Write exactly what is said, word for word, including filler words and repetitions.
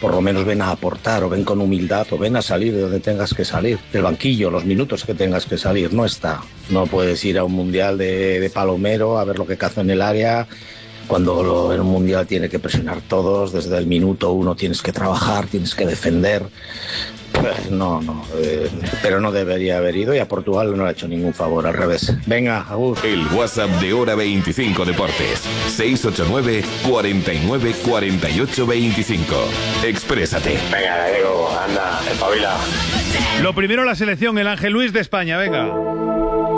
por lo menos ven a aportar, o ven con humildad, o ven a salir de donde tengas que salir, del banquillo, los minutos que tengas que salir. No está. No puedes ir a un mundial de, de palomero a ver lo que caza en el área, cuando lo, en un mundial tiene que presionar todos, desde el minuto uno tienes que trabajar, tienes que defender. Pues no, no, eh, pero no debería haber ido, y a Portugal no le ha hecho ningún favor, al revés. Venga, Agur. El WhatsApp de Hora veinticinco Deportes, seis ocho nueve, cuarenta y nueve, cuarenta y ocho, veinticinco. Exprésate. Venga, Diego, anda, espabila. Lo primero, la selección, el Ángel Luis de España, venga.